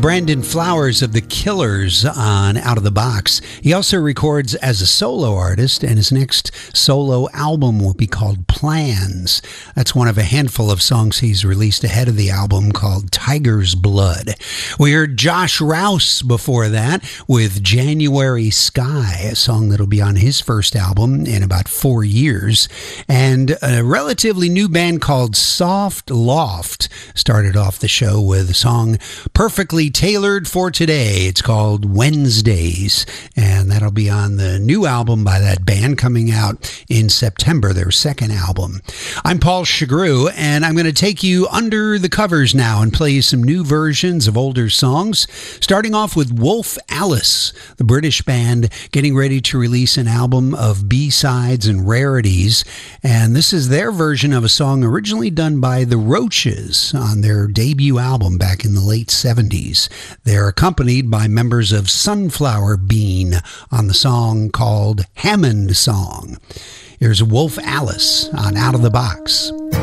Brandon Flowers of The Killers on Out of the Box. He also records as a solo artist, and his next solo album will be called Plans. That's one of a handful of songs he's released ahead of the album called Tiger's Blood. We heard Josh Rouse before that with January Sky, a song that'll be on his first album in about 4 years. And a relatively new band called Soft Loft started off the show with a song perfectly tailored for today. It's called Wednesdays, and that'll be on the new album by that band coming out in September, their second album. I'm Paul Chagru, and I'm going to take you under the covers now and play you some new versions of older songs, starting off with Wolf Alice, the British band getting ready to release an album of B-sides and rarities, and this is their version of a song originally done by the Roaches on their debut album back in the late 70s. They're accompanied by members of Sunflower Bean on the song called Hammond Song. Here's Wolf Alice on Out of the Box.